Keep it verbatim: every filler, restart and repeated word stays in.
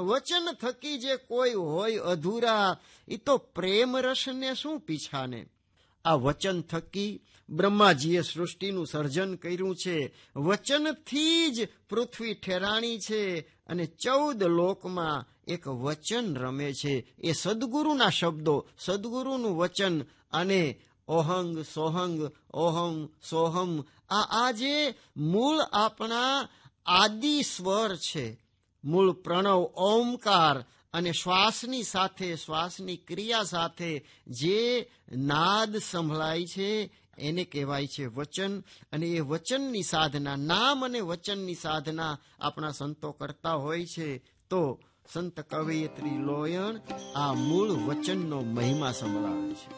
વચન થકી જે કોઈ હોય અધૂરા, એ તો પ્રેમ રસને શું પીછાને. આ વચન થકી બ્રહ્માજીએ સૃષ્ટિનું સર્જન કર્યું છે. વચનથી જ પૃથ્વી ઠેરાણી છે અને ચૌદ લોકમાં એક વચન રમે છે. એ સદગુરુના શબ્દો, સદગુરુનું વચન. અને ઓહંગ સોહંગ, ઓહમ સોહમ, આ આ જે મૂળ આપણા આદિ સ્વર છે, મૂળ પ્રણવ ઓમકાર, અને શ્વાસની સાથે, શ્વાસની ક્રિયા સાથે જે નાદ સંભળાય છે એને કહેવાય છે વચન. અને એ વચનની સાધના, નામ અને વચનની સાધના આપણા સંતો કરતા હોય છે. તો સંત કવયત્રી લોયણ આ મૂળ વચનનો મહિમા સંભળાવે છે.